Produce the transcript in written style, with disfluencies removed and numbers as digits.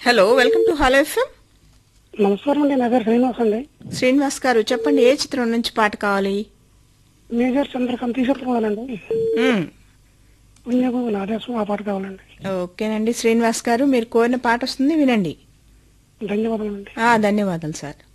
Hello, welcome to hello FM. నమస్కారం అండి. నా పేరు శ్రీనివాస్ అండి. శ్రీనివాస్ గారు చెప్పండి, ఏ చిత్రం నుంచి పాట కావాలి? మేజర్ చంద్రకాంత్ తీసుకున్నానండి. మ్మ్. పుణ్యకు నాదేశం ఆ పాట కావాలండి. ఓకేనండి శ్రీనివాస్ గారు, మీరు కోరిన పాట వస్తుంది, వినండి. ధన్యవాదాలండి. ధన్యవాదాలు సార్.